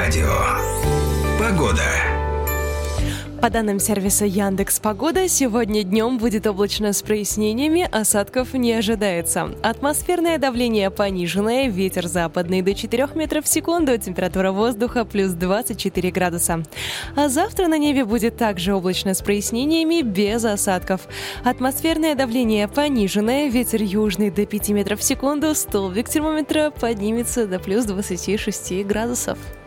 Радио. Погода. По данным сервиса Яндекс.Погода, сегодня днем будет облачно с прояснениями, осадков не ожидается. Атмосферное давление пониженное, ветер западный до 4 метров в секунду, температура воздуха плюс 24 градуса. А завтра на небе будет также облачно с прояснениями, без осадков. Атмосферное давление пониженное, ветер южный до 5 метров в секунду, столбик термометра поднимется до плюс 26 градусов.